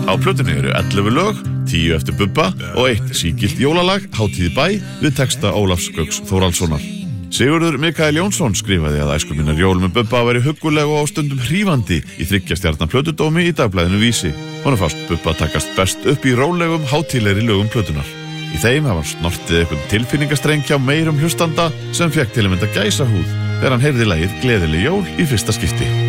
Á plötunni eru 11 lög, 10 eftir Bubba og 1 sígilt jólalag, Hátíð í bæ, við texta Ólafs Gauks Þórhallssonar. Sigurður Mikael Jónsson skrifaði að æskuminnar jól með Bubba væri hugguleg og á stundum hrífandi í 3 stjarna plötudómi í dagblæðinu Vísi. Honum fannst Bubba takast best upp í rólegum, hátíðlegri lögum plötunar. Í þeim hafa hann snortið einhvern tilfinningastreng hjá meirum hlustanda sem fékk til að mynda gæsahúð þegar hann heyrði lagið Gleðileg jól í fyrsta skipti.